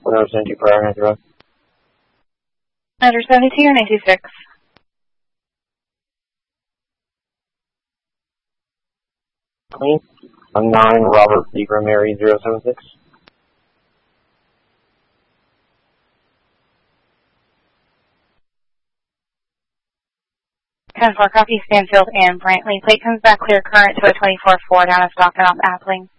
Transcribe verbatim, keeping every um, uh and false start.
Number seventy-two prior, ninety road. Number seventy-two or ninety-six? Clean. I'm nine, Robert Zebra Mary zero seven six. ten four, copy Stanfield and Brantley. Plate comes back clear current to a twenty-four four down at Stockton off Appling.